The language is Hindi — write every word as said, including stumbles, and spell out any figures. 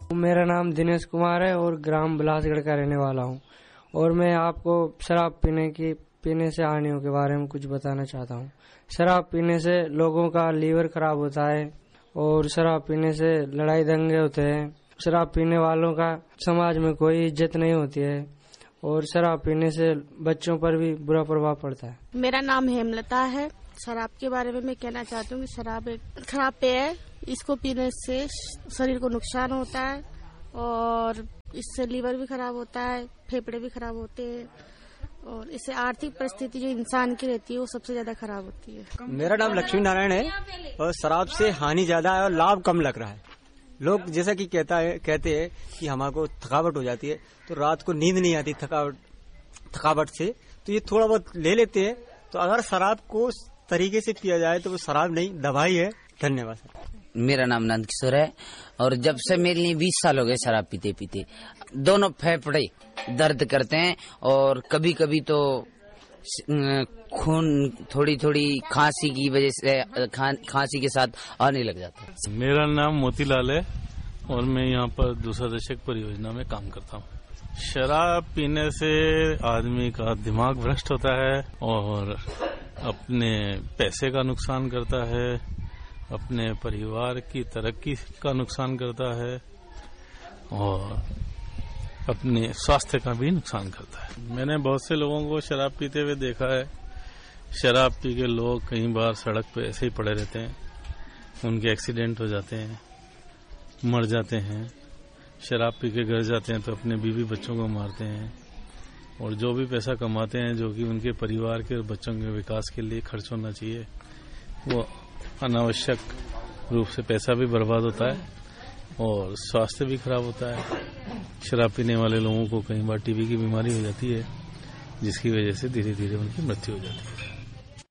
मेरा नाम दिनेश कुमार है और ग्राम बिलासगढ़ का रहने वाला हूँ और मैं आपको शराब पीने की पीने से हानियों के बारे में कुछ बताना चाहता हूँ। शराब पीने से लोगों का लीवर खराब होता है और शराब पीने से लड़ाई दंगे होते हैं। शराब पीने वालों का समाज में कोई इज्जत नहीं होती है और शराब पीने से बच्चों पर भी बुरा प्रभाव पड़ता है। मेरा नाम हेमलता है। शराब के बारे में मैं कहना चाहती हूँ कि शराब एक खराब पेय है। इसको पीने से शरीर को नुकसान होता है और इससे लीवर भी खराब होता है, फेफड़े भी खराब होते हैं और इससे आर्थिक परिस्थिति जो इंसान की रहती है वो सबसे ज्यादा खराब होती है। मेरा नाम लक्ष्मी नारायण है और शराब से हानि ज्यादा है और लाभ कम लग रहा है। लोग जैसा कि कहता है कहते हैं कि हमारे थकावट हो जाती है तो रात को नींद नहीं आती थकावट थकावट से, तो ये थोड़ा बहुत ले लेते हैं। तो अगर शराब को तरीके से पिया जाए तो वो शराब नहीं दवाई है। धन्यवाद। मेरा नाम नंद किशोर है और जब से मेरे लिए बीस साल हो गए शराब पीते पीते दोनों फेफड़े दर्द करते हैं और कभी कभी तो खून थोड़ी थोड़ी खांसी की वजह से खा, खांसी के साथ आने लग जाता है। मेरा नाम मोतीलाल है और मैं यहाँ पर दूसरा दशक परियोजना में काम करता हूँ। शराब पीने से आदमी का दिमाग भ्रष्ट होता है और अपने पैसे का नुकसान करता है, अपने परिवार की तरक्की का नुकसान करता है और अपने स्वास्थ्य का भी नुकसान करता है। मैंने बहुत से लोगों को शराब पीते हुए देखा है। शराब पी के लोग कई बार सड़क पे ऐसे ही पड़े रहते हैं, उनके एक्सीडेंट हो जाते हैं, मर जाते हैं। शराब पी के घर जाते हैं तो अपने बीवी बच्चों को मारते हैं और जो भी पैसा कमाते हैं जो कि उनके परिवार के और बच्चों के विकास के लिए खर्च होना चाहिए वो अनावश्यक रूप से पैसा भी बर्बाद होता है और स्वास्थ्य भी खराब होता है। शराब पीने वाले लोगों को कई बार टीबी की बीमारी हो जाती है जिसकी वजह से धीरे धीरे उनकी मृत्यु हो जाती है।